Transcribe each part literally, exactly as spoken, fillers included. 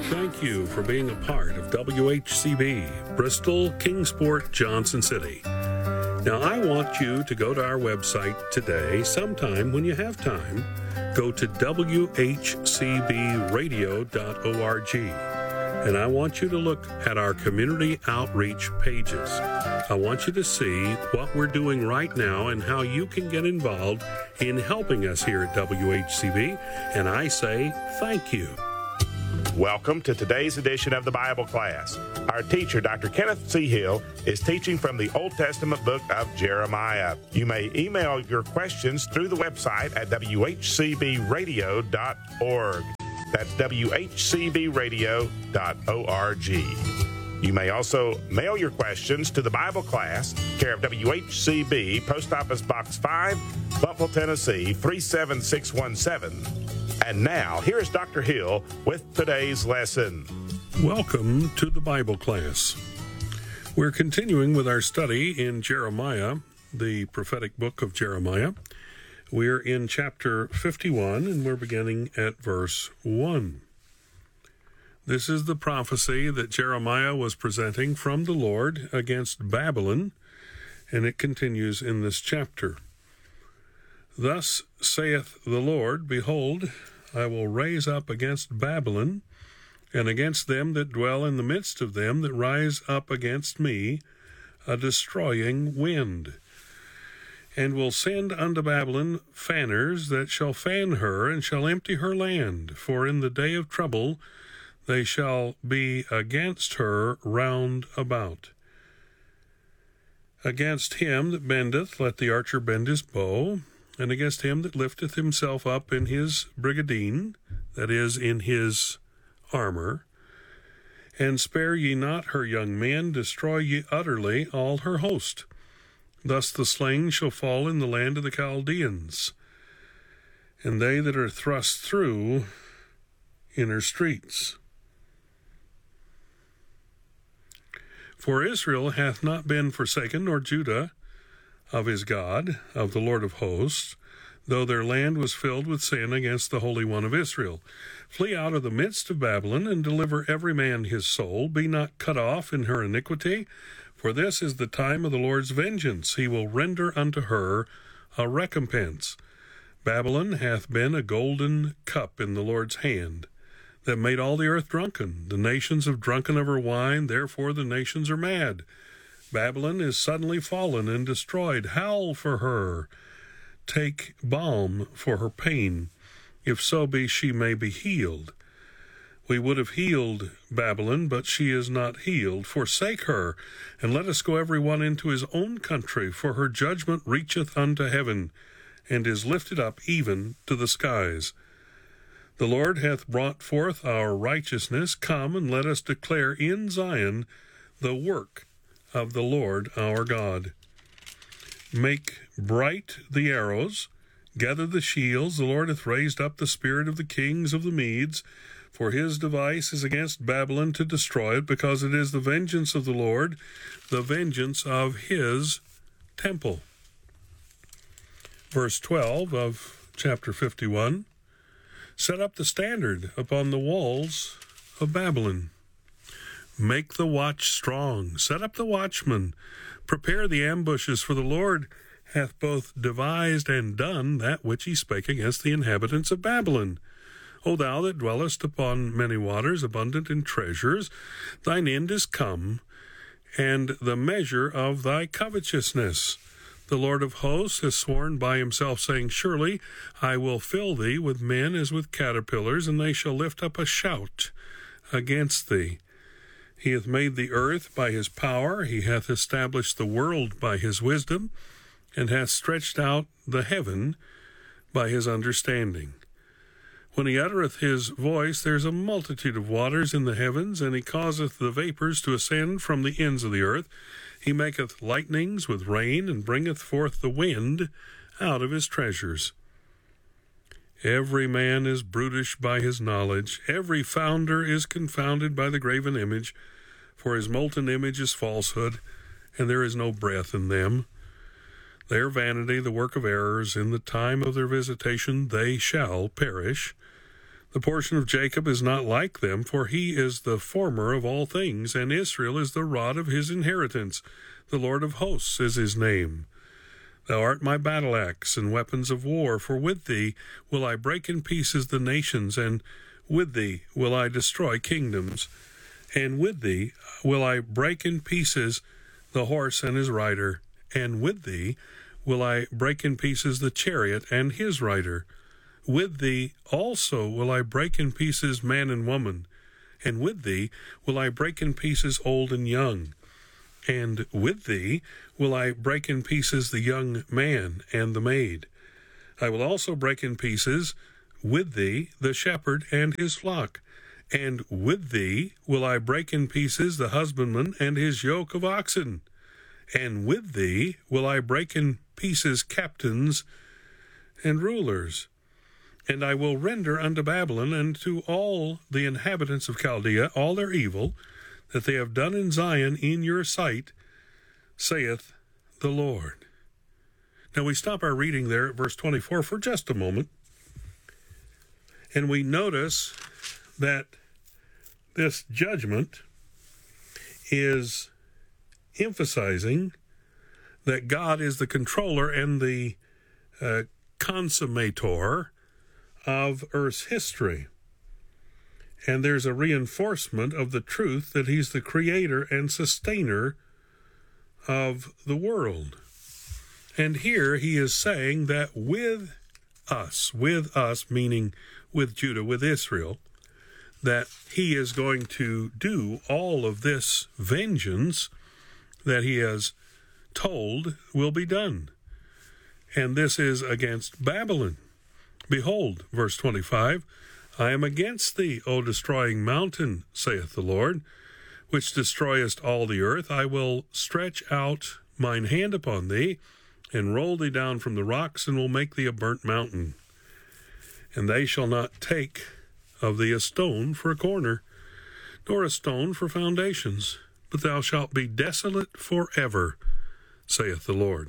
thank you for being a part of W H C B, Bristol, Kingsport, Johnson City. Now, I want you to go to our website today, sometime when you have time. Go to w h c b radio dot org, and I want you to look at our community outreach pages. I want you to see what we're doing right now and how you can get involved in helping us here at W H C B, and I say thank you. Welcome to today's edition of the Bible class. Our teacher, Doctor Kenneth C. Hill, is teaching from the Old Testament book of Jeremiah. You may email your questions through the website at w h c b radio dot org. That's w h c b radio dot org. You may also mail your questions to the Bible class, care of W H C B, Post Office Box five, Buffalo, Tennessee, three seven six one seven. And now, here's Doctor Hill with today's lesson. Welcome to the Bible class. We're continuing with our study in Jeremiah, the prophetic book of Jeremiah. We're in chapter fifty-one, and we're beginning at verse one. This is the prophecy that Jeremiah was presenting from the Lord against Babylon, and it continues in this chapter. Thus saith the Lord, Behold, I will raise up against Babylon, and against them that dwell in the midst of them that rise up against me, a destroying wind, and will send unto Babylon fanners that shall fan her, and shall empty her land, for in the day of trouble they shall be against her round about. Against him that bendeth, let the archer bend his bow, and against him that lifteth himself up in his brigadine, that is, in his armor. And spare ye not her young men, destroy ye utterly all her host. Thus the slain shall fall in the land of the Chaldeans, and they that are thrust through inner streets. For Israel hath not been forsaken, nor Judah of his God, of the Lord of hosts, though their land was filled with sin against the Holy One of Israel. Flee out of the midst of Babylon, and deliver every man his soul. Be not cut off in her iniquity, for this is the time of the Lord's vengeance. He will render unto her a recompense. Babylon hath been a golden cup in the Lord's hand, that made all the earth drunken. The nations have drunken of her wine, therefore the nations are mad. Babylon is suddenly fallen and destroyed. Howl for her. Take balm for her pain, if so be she may be healed. We would have healed Babylon, but she is not healed. Forsake her, and let us go every one into his own country, for her judgment reacheth unto heaven, and is lifted up even to the skies. The Lord hath brought forth our righteousness. Come, and let us declare in Zion the work of the Lord our God. Make bright the arrows, gather the shields. The Lord hath raised up the spirit of the kings of the Medes, for his device is against Babylon to destroy it, because it is the vengeance of the Lord, the vengeance of his temple. Verse twelve of chapter fifty-one, Set up the standard upon the walls of Babylon. Make the watch strong. Set up the watchman. Prepare the ambushes, for the Lord hath both devised and done that which he spake against the inhabitants of Babylon. O thou that dwellest upon many waters, abundant in treasures, thine end is come, and the measure of thy covetousness. The Lord of hosts has sworn by himself, saying, Surely I will fill thee with men as with caterpillars, and they shall lift up a shout against thee. He hath made the earth by his power, he hath established the world by his wisdom, and hath stretched out the heaven by his understanding. When he uttereth his voice, there is a multitude of waters in the heavens, and he causeth the vapors to ascend from the ends of the earth. He maketh lightnings with rain, and bringeth forth the wind out of his treasures. Every man is brutish by his knowledge. Every founder is confounded by the graven image. For his molten image is falsehood, and there is no breath in them. They are vanity, the work of errors. In the time of their visitation they shall perish. The portion of Jacob is not like them, for he is the former of all things, and Israel is the rod of his inheritance. The Lord of hosts is his name. Thou art my battle axe and weapons of war, for with thee will I break in pieces the nations, and with thee will I destroy kingdoms, and with thee will I break in pieces the horse and his rider, and with thee will I break in pieces the chariot and his rider. With thee also will I break in pieces man and woman, and with thee will I break in pieces old and young. And with thee will I break in pieces the young man and the maid. I will also break in pieces with thee the shepherd and his flock. And with thee will I break in pieces the husbandman and his yoke of oxen. And with thee will I break in pieces captains and rulers. And I will render unto Babylon and to all the inhabitants of Chaldea all their evil that they have done in Zion in your sight, saith the Lord. Now we stop our reading there at verse twenty-four for just a moment, and we notice that this judgment is emphasizing that God is the controller and the uh, consummator of Earth's history. And there's a reinforcement of the truth that he's the creator and sustainer of the world. And here he is saying that with us, with us, meaning with Judah, with Israel, that he is going to do all of this vengeance that he has told will be done. And this is against Babylon. Behold, verse twenty-five, I am against thee, O destroying mountain, saith the Lord, which destroyest all the earth. I will stretch out mine hand upon thee, and roll thee down from the rocks, and will make thee a burnt mountain. And they shall not take of thee a stone for a corner, nor a stone for foundations, but thou shalt be desolate forever, saith the Lord.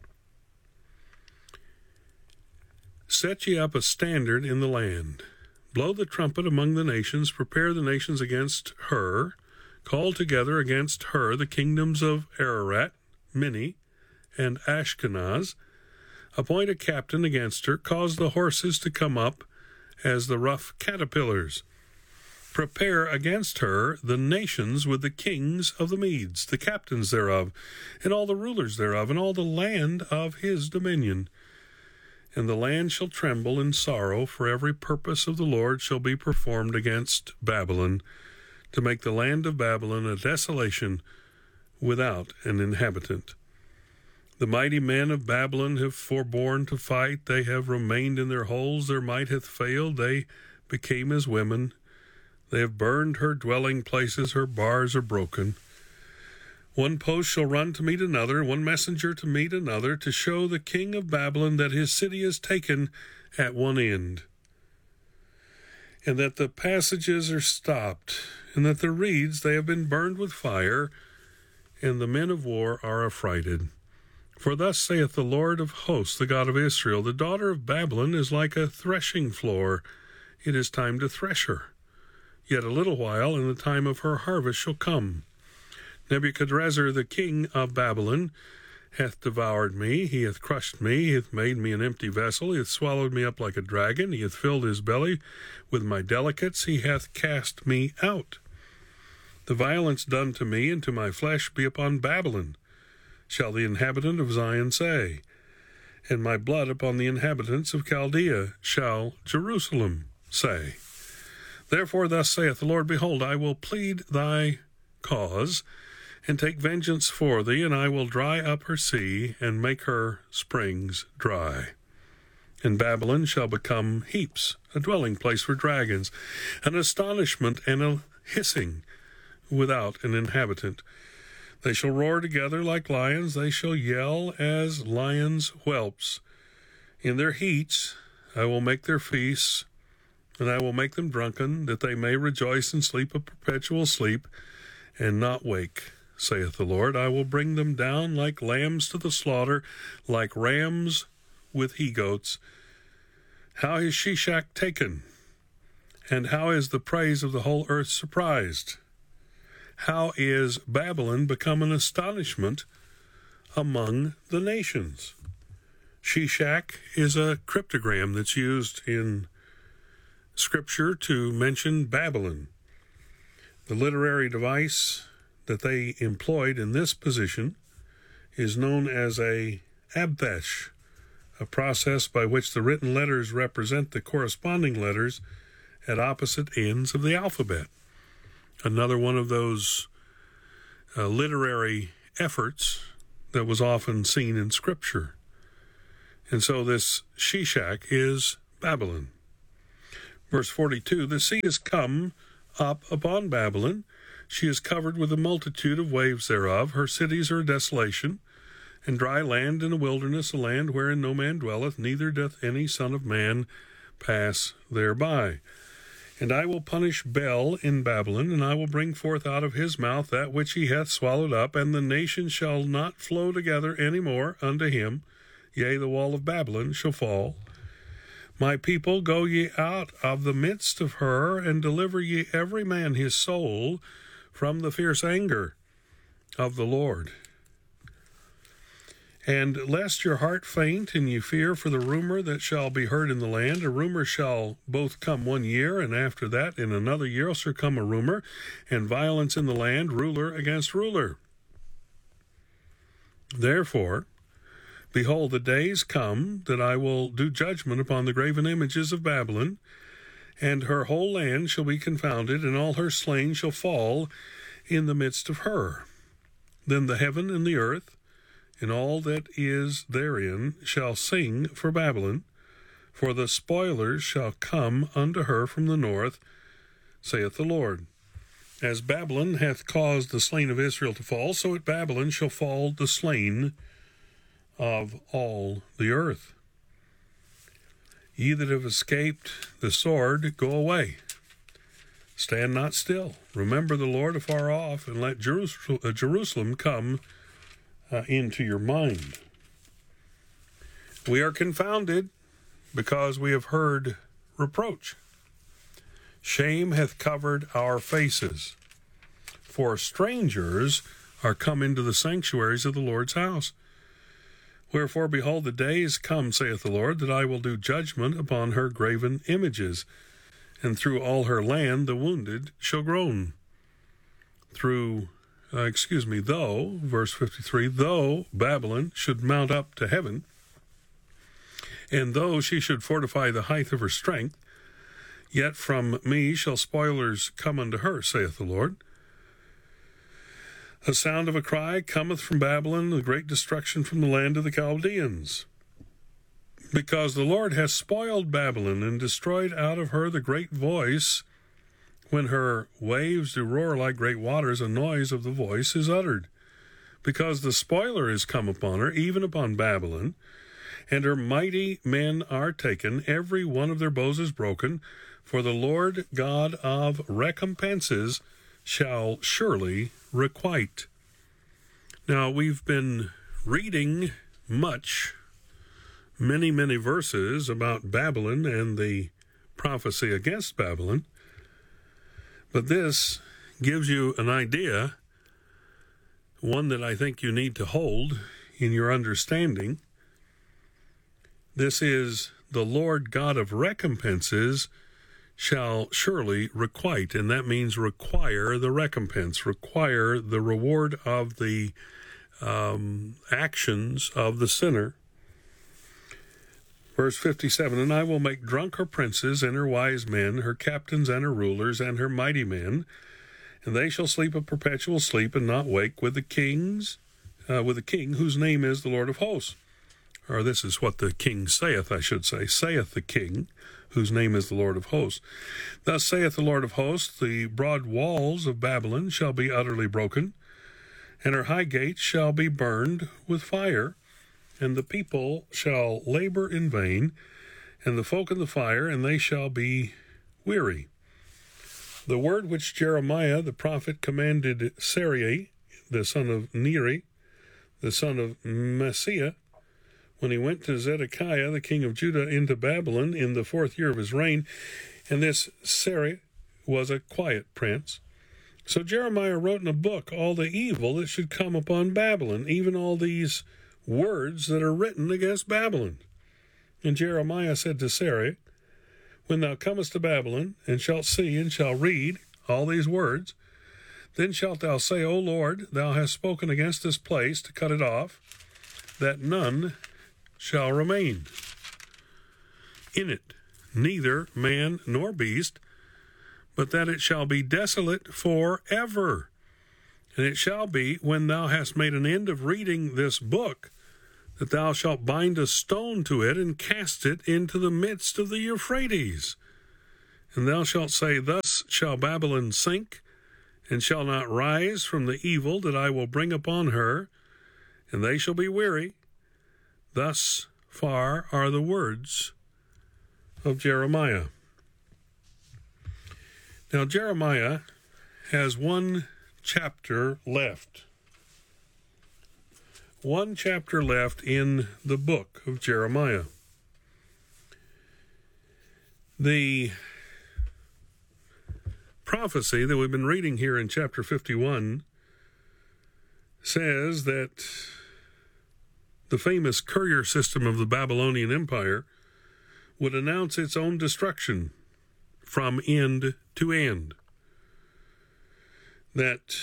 Set ye up a standard in the land. Blow the trumpet among the nations, prepare the nations against her, call together against her the kingdoms of Ararat, Minni, and Ashkenaz, appoint a captain against her, cause the horses to come up as the rough caterpillars. Prepare against her the nations with the kings of the Medes, the captains thereof, and all the rulers thereof, and all the land of his dominion. And the land shall tremble in sorrow, for every purpose of the Lord shall be performed against Babylon, to make the land of Babylon a desolation without an inhabitant. The mighty men of Babylon have forborne to fight, they have remained in their holes, their might hath failed, they became as women. They have burned her dwelling places, her bars are broken. One post shall run to meet another, one messenger to meet another, to show the king of Babylon that his city is taken at one end, and that the passages are stopped, and that the reeds they have been burned with fire, and the men of war are affrighted. For thus saith the Lord of hosts, the God of Israel, the daughter of Babylon is like a threshing floor. It is time to thresh her. Yet a little while, and the time of her harvest shall come. Nebuchadrezzar the king of Babylon hath devoured me, he hath crushed me, he hath made me an empty vessel, he hath swallowed me up like a dragon, he hath filled his belly with my delicates, he hath cast me out. The violence done to me and to my flesh be upon Babylon, shall the inhabitant of Zion say, and my blood upon the inhabitants of Chaldea shall Jerusalem say. Therefore thus saith the Lord, behold, I will plead thy cause, and take vengeance for thee, and I will dry up her sea, and make her springs dry. And Babylon shall become heaps, a dwelling place for dragons, an astonishment and a hissing without an inhabitant. They shall roar together like lions, they shall yell as lions' whelps. In their heats I will make their feasts, and I will make them drunken, that they may rejoice and sleep a perpetual sleep, and not wake, saith the Lord. I will bring them down like lambs to the slaughter, like rams with he-goats. How is Shishak taken? And how is the praise of the whole earth surprised? How is Babylon become an astonishment among the nations? Shishak is a cryptogram that's used in Scripture to mention Babylon. The literary device that they employed in this position is known as a abthesh, a process by which the written letters represent the corresponding letters at opposite ends of the alphabet. Another one of those uh, literary efforts that was often seen in Scripture. And so this Shishak is Babylon. Verse forty-two, the sea is come up upon Babylon. She is covered with a multitude of waves thereof. Her cities are a desolation, and dry land and a wilderness, a land wherein no man dwelleth, neither doth any son of man pass thereby. And I will punish Bel in Babylon, and I will bring forth out of his mouth that which he hath swallowed up, and the nations shall not flow together any more unto him. Yea, the wall of Babylon shall fall. My people, go ye out of the midst of her, and deliver ye every man his soul from the fierce anger of the Lord. And lest your heart faint, and ye fear for the rumor that shall be heard in the land, a rumor shall both come one year, and after that in another year shall come a rumor, and violence in the land, ruler against ruler. Therefore, behold, the days come that I will do judgment upon the graven images of Babylon, and her whole land shall be confounded, and all her slain shall fall in the midst of her. Then the heaven and the earth, and all that is therein, shall sing for Babylon, for the spoilers shall come unto her from the north, saith the Lord. As Babylon hath caused the slain of Israel to fall, so at Babylon shall fall the slain of all the earth. Ye that have escaped the sword, go away. Stand not still. Remember the Lord afar off, and let Jerusalem come uh, into your mind. We are confounded because we have heard reproach. Shame hath covered our faces, for strangers are come into the sanctuaries of the Lord's house. Wherefore, behold, the days come, saith the Lord, that I will do judgment upon her graven images, and through all her land the wounded shall groan. Through, uh, excuse me, though, verse fifty-three, though Babylon should mount up to heaven, and though she should fortify the height of her strength, yet from me shall spoilers come unto her, saith the Lord. A sound of a cry cometh from Babylon, the great destruction from the land of the Chaldeans. Because the Lord hath spoiled Babylon, and destroyed out of her the great voice. When her waves do roar like great waters, a noise of the voice is uttered. Because the spoiler is come upon her, even upon Babylon, and her mighty men are taken, every one of their bows is broken, for the Lord God of recompenses shall surely requite. Now, we've been reading much, many, many verses about Babylon and the prophecy against Babylon, but this gives you an idea, one that I think you need to hold in your understanding. This is the Lord God of recompenses shall surely requite, and that means require the recompense, require the reward of the um, actions of the sinner. Verse fifty-seven, and I will make drunk her princes and her wise men, her captains and her rulers and her mighty men, and they shall sleep a perpetual sleep and not wake with the kings, uh, with the king whose name is the Lord of hosts. Or this is what the king saith, I should say, saith the king, whose name is the Lord of hosts. Thus saith the Lord of hosts, the broad walls of Babylon shall be utterly broken, and her high gates shall be burned with fire, and the people shall labor in vain, and the folk in the fire, and they shall be weary. The word which Jeremiah the prophet commanded Sarai, the son of Neri, the son of Messiah, when he went to Zedekiah, the king of Judah, into Babylon in the fourth year of his reign, And this Seri was a quiet prince. So Jeremiah wrote in a book all the evil that should come upon Babylon, even all these words that are written against Babylon. And Jeremiah said to Seri, when thou comest to Babylon, and shalt see and shalt read all these words, then shalt thou say, O Lord, thou hast spoken against this place to cut it off, that none shall remain in it, neither man nor beast, but that it shall be desolate forever. And it shall be, when thou hast made an end of reading this book, that thou shalt bind a stone to it and cast it into the midst of the Euphrates. And thou shalt say, Thus shall Babylon sink, and shall not rise from the evil that I will bring upon her, and they shall be weary. Thus far are the words of Jeremiah. Now, Jeremiah has one chapter left. One chapter left in the book of Jeremiah. The prophecy that we've been reading here in chapter fifty-one says that the famous courier system of the Babylonian Empire would announce its own destruction from end to end. That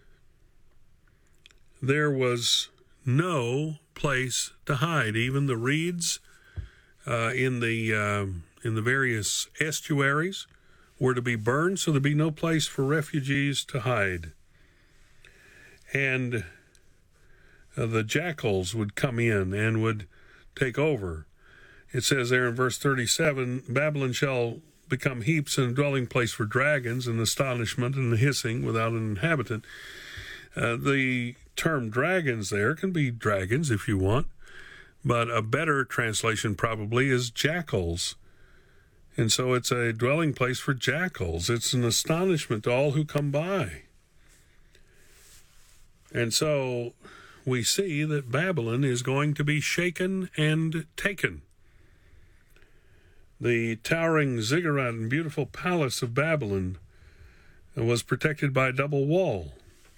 there was no place to hide. Even the reeds uh, in the uh, in the various estuaries were to be burned, so there'd be no place for refugees to hide. And uh, the jackals would come in and would take over. It says there in verse thirty-seven, Babylon shall become heaps and a dwelling place for dragons, and astonishment and hissing without an inhabitant. Uh, the term dragons there can be dragons if you want, but a better translation probably is jackals. And so it's a dwelling place for jackals. It's an astonishment to all who come by. And so we see that Babylon is going to be shaken and taken. The towering ziggurat and beautiful palace of Babylon was protected by a double wall.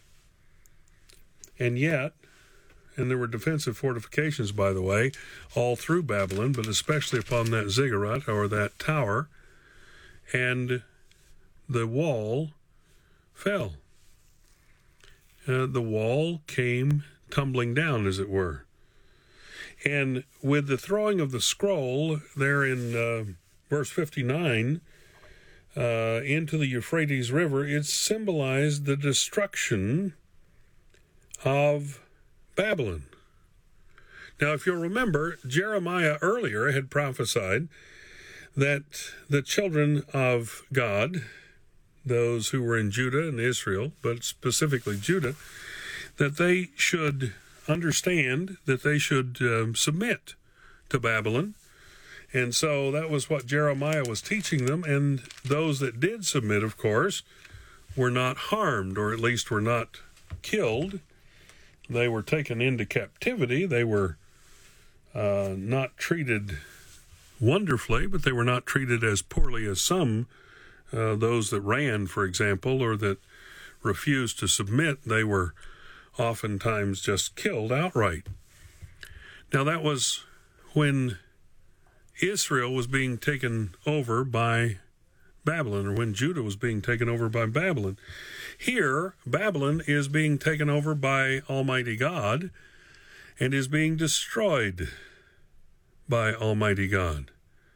And yet, and there were defensive fortifications, by the way, all through Babylon, but especially upon that ziggurat or that tower, and the wall fell. Uh, the wall came tumbling down, as it were. And with the throwing of the scroll there in uh, verse fifty-nine uh, into the Euphrates River, it symbolized the destruction of Babylon. Now, if you'll remember, Jeremiah earlier had prophesied that the children of God, those who were in Judah and Israel, but specifically Judah, that they should understand that they should um, submit to Babylon. And so that was what Jeremiah was teaching them, and those that did submit, of course, were not harmed, or at least were not killed. They were taken into captivity. They were uh, not treated wonderfully, but they were not treated as poorly as some, uh, those that ran, for example, or that refused to submit. They were oftentimes just killed outright. Now, that was when Israel was being taken over by Babylon, or when Judah was being taken over by Babylon. Here, Babylon is being taken over by Almighty God and is being destroyed by Almighty God.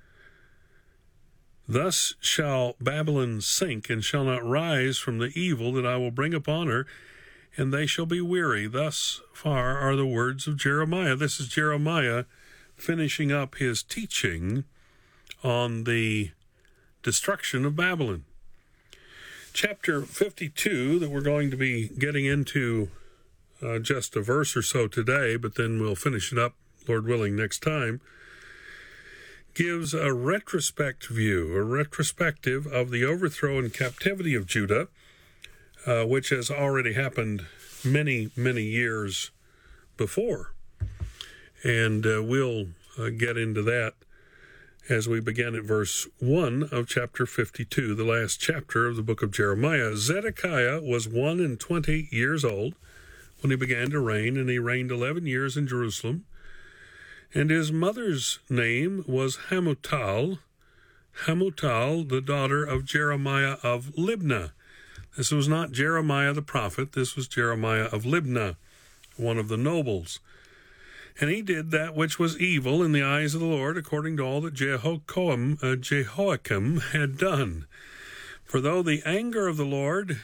Thus shall Babylon sink and shall not rise from the evil that I will bring upon her, and they shall be weary. Thus far are the words of Jeremiah. This is Jeremiah finishing up his teaching on the destruction of Babylon. Chapter fifty-two, that we're going to be getting into uh, just a verse or so today, but then we'll finish it up, Lord willing, next time, gives a retrospect view, a retrospective of the overthrow and captivity of Judah, uh, which has already happened many, many years before. And uh, we'll uh, get into that as we begin at verse one of chapter fifty-two, the last chapter of the book of Jeremiah. Zedekiah was one and twenty years old when he began to reign, and he reigned eleven years in Jerusalem. And his mother's name was Hamutal, Hamutal, the daughter of Jeremiah of Libnah. This was not Jeremiah the prophet, this was Jeremiah of Libnah, one of the nobles. And he did that which was evil in the eyes of the Lord, according to all that Jehoiakim, uh, Jehoiakim had done. For though the anger of the Lord,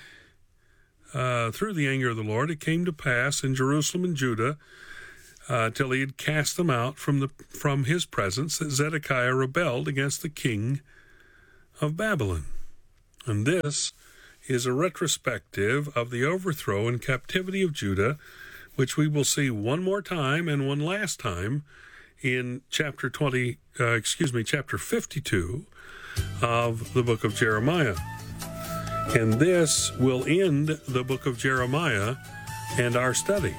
uh, through the anger of the Lord, it came to pass in Jerusalem and Judah, uh, till he had cast them out from the from his presence, that Zedekiah rebelled against the king of Babylon. And this is a retrospective of the overthrow and captivity of Judah, which we will see one more time and one last time in chapter twenty, uh, excuse me, chapter fifty-two of the book of Jeremiah. And this will end the book of Jeremiah and our study.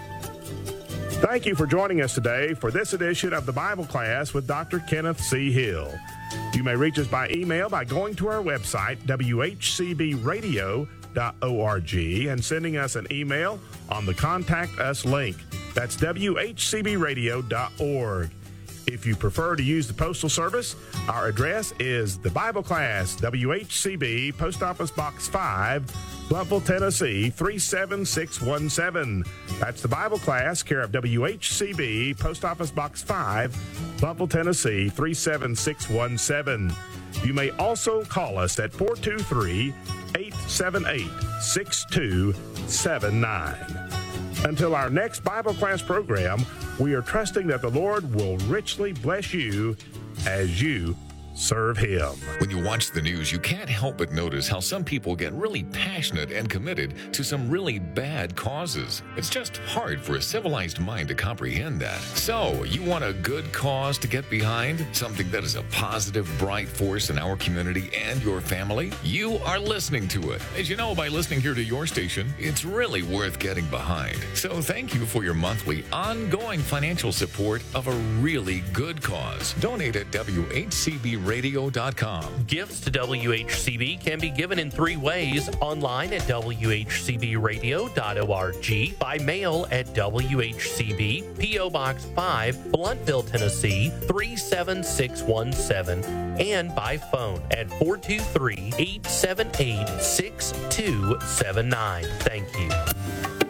Thank you for joining us today for this edition of the Bible Class with Doctor Kenneth C. Hill. You may reach us by email by going to our website, w h c b radio dot org, and sending us an email on the Contact Us link. That's w h c b radio dot org. If you prefer to use the postal service, our address is the Bible Class, W H C B, Post Office Box five, Blountville, Tennessee, three seven six one seven. That's the Bible Class, care of W H C B, Post Office Box five, Blountville, Tennessee, three seven six one seven. You may also call us at four two three, eight seven eight, six two seven nine. Until our next Bible class program, we are trusting that the Lord will richly bless you as you serve Him. When you watch the news, you can't help but notice how some people get really passionate and committed to some really bad causes. It's just hard for a civilized mind to comprehend that. So, you want a good cause to get behind? Something that is a positive, bright force in our community and your family? You are listening to it. As you know, by listening here to your station, it's really worth getting behind. So, thank you for your monthly, ongoing financial support of a really good cause. Donate at w h c b radio dot com. Gifts to W H C B can be given in three ways: online at w h c b radio dot org, by mail at W H C B, P O Box five, Blountville, Tennessee three seven six one seven, and by phone at four two three, eight seven eight, six two seven nine. Thank you.